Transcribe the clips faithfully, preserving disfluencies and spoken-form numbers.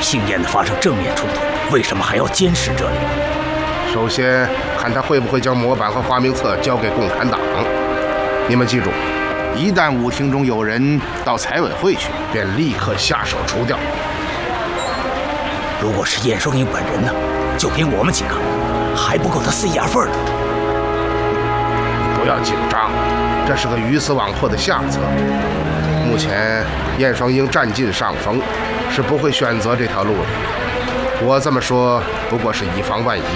姓燕的发生正面冲突，为什么还要监视这里？ 首先看他会不会将模板和花名册交给共产党。你们记住，一旦舞厅中有人到财委会去，便立刻下手除掉。 如果是燕双鹰本人呢？就凭我们几个，还不够他塞牙缝呢。 不要紧张，这是个鱼死网破的下策。目前燕双鹰占尽上风，是不会选择这条路的。我这么说不过是以防万一。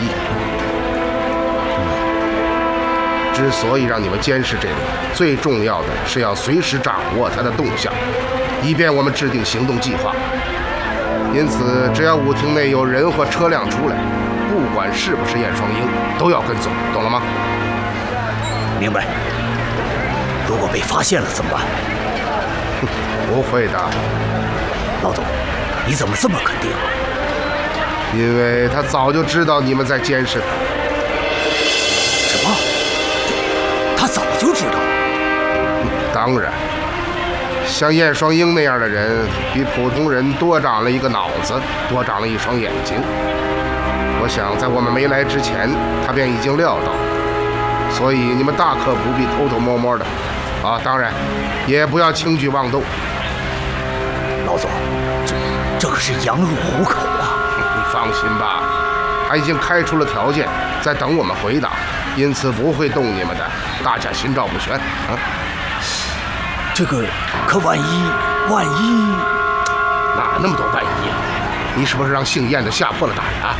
之所以让你们监视这里，最重要的是要随时掌握他的动向，以便我们制定行动计划。因此，只要舞厅内有人或车辆出来，不管是不是燕双鹰，都要跟踪，懂了吗？ 明白。如果被发现了怎么办？ 不会的。 老总，你怎么这么肯定？ 因为他早就知道你们在监视他。 什么？他早就知道？ 当然。像燕双鹰那样的人，比普通人多长了一个脑子，多长了一双眼睛。我想，在我们没来之前，他便已经料到，所以你们大可不必偷偷摸摸的，啊，当然，也不要轻举妄动。 老总，这这可是羊入虎口啊！ 你放心吧，他已经开出了条件，在等我们回答，因此不会动你们的，大家心照不宣啊。 这个，可万一，万一， 哪那么多万一啊？你是不是让姓燕的吓破了胆啊？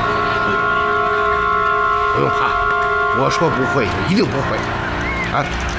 不用怕，我说不会就一定不会啊！